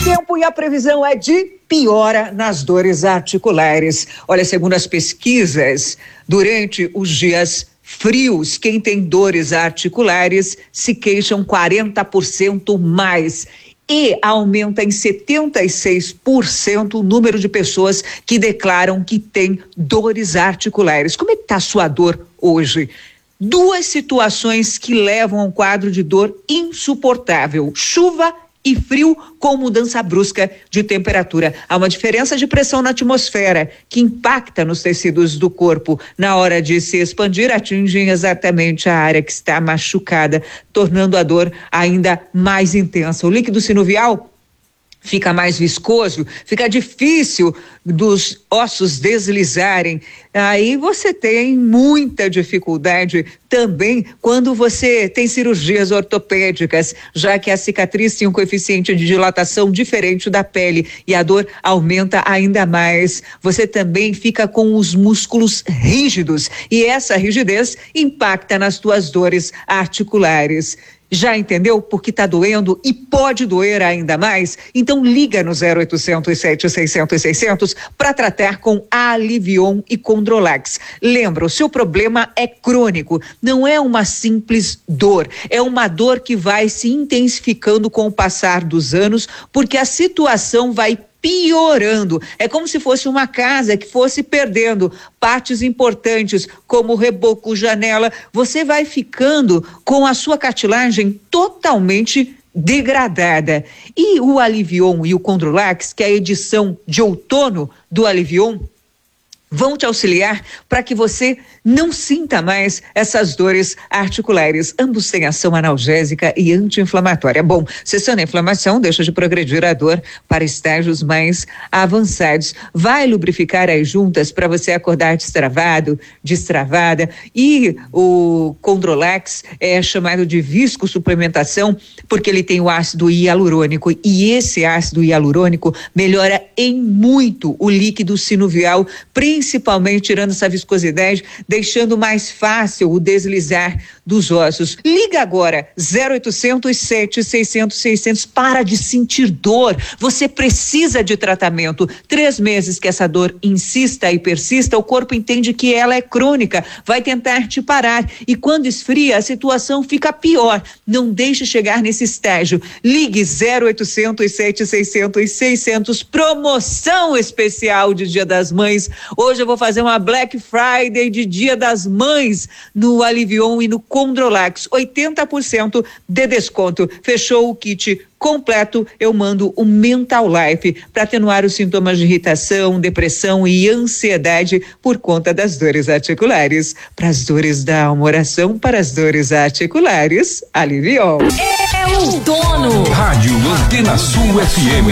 tempo e a previsão é de piora nas dores articulares. Olha, segundo as pesquisas, durante os dias frios, quem tem dores articulares se queixam 40% mais. E aumenta em 76% o número de pessoas que declaram que tem dores articulares. Como é que está a sua dor hoje? Duas situações que levam a um quadro de dor insuportável: chuva e frio com mudança brusca de temperatura. Há uma diferença de pressão na atmosfera que impacta nos tecidos do corpo. Na hora de se expandir, atingem exatamente a área que está machucada, tornando a dor ainda mais intensa. O líquido sinovial fica mais viscoso, fica difícil dos ossos deslizarem. Aí você tem muita dificuldade também quando você tem cirurgias ortopédicas, já que a cicatriz tem um coeficiente de dilatação diferente da pele e a dor aumenta ainda mais. Você também fica com os músculos rígidos e essa rigidez impacta nas tuas dores articulares. Já entendeu por que está doendo e pode doer ainda mais? Então liga no 0800 700 600 para tratar com Alivion e Condrolax. Lembra, o seu problema é crônico, não é uma simples dor, é uma dor que vai se intensificando com o passar dos anos, porque a situação vai piorando. É como se fosse uma casa que fosse perdendo partes importantes, como reboco, janela. Você vai ficando com a sua cartilagem totalmente degradada. E o Alivion e o Condrolax, que é a edição de outono do Alivion, vão te auxiliar para que você não sinta mais essas dores articulares. Ambos têm ação analgésica e anti-inflamatória. Bom, cessando a inflamação, deixa de progredir a dor para estágios mais avançados. Vai lubrificar as juntas para você acordar destravado, destravada. E o Condrolax é chamado de viscosuplementação porque ele tem o ácido hialurônico, e esse ácido hialurônico melhora em muito o líquido sinovial, principalmente tirando essa viscosidade, deixando mais fácil o deslizar dos ossos. Liga agora, 0800 700 600, para de sentir dor. Você precisa de tratamento. 3 meses que essa dor insista e persista, o corpo entende que ela é crônica, vai tentar te parar, e quando esfria, a situação fica pior. Não deixe chegar nesse estágio. Ligue 0800 700 600, promoção especial de Dia das Mães. Hoje eu vou fazer uma Black Friday de Dia das Mães no Alivion e no Condrolax, 80% de desconto. Fechou o kit completo, eu mando o Mental Life para atenuar os sintomas de irritação, depressão e ansiedade por conta das dores articulares. Para as dores da alma-oração, para as dores articulares, Alivion. É o dono. Rádio Antena Sul FM.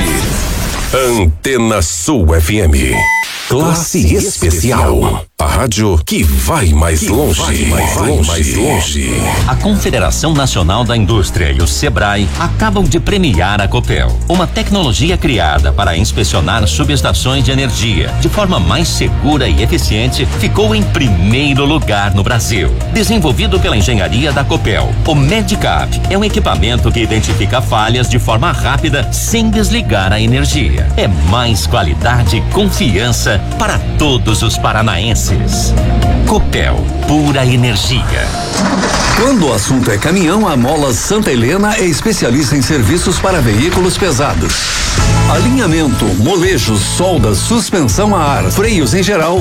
Antena Sul FM. Classe especial. A rádio que vai mais longe. Mais longe. A Confederação Nacional da Indústria e o Sebrae acabam de premiar a Copel, uma tecnologia criada para inspecionar subestações de energia de forma mais segura e eficiente. Ficou em primeiro lugar no Brasil. Desenvolvido pela engenharia da Copel, o Medicap é um equipamento que identifica falhas de forma rápida sem desligar a energia. É mais qualidade e confiança para todos os paranaenses. Copel, pura energia. Quando o assunto é caminhão, a Molas Santa Helena é especialista em serviços para veículos pesados. Alinhamento, molejos, soldas, suspensão a ar, freios em geral,